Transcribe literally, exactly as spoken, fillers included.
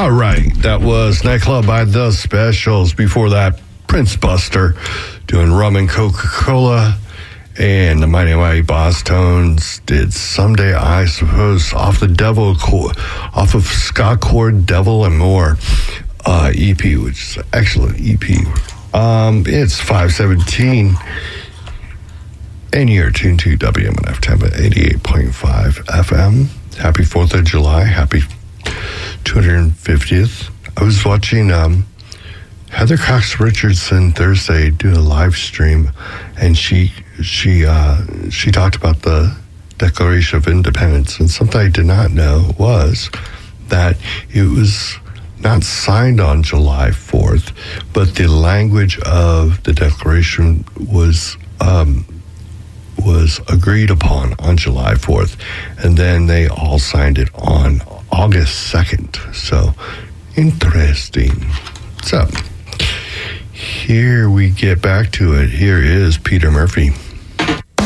All right, that was Nightclub by The Specials. Before that, Prince Buster doing Rum and Coca-Cola. And the Mighty Mighty Boss Tones did Someday I Suppose off the Devil, off of Scott Cord, Devil and More uh, E P, which is an excellent E P. Um, it's five seventeen, and you're tuned to W M N F Tampa eighty-eight point five F M. Happy fourth of July. Happy two hundred fiftieth. I was watching um, Heather Cox Richardson Thursday do a live stream, and she she uh, she talked about the Declaration of Independence, and something I did not know was that it was not signed on July fourth, but the language of the Declaration was um, was agreed upon on July fourth, and then they all signed it on August second. So, interesting. So, here we get back to it. Here is Peter Murphy.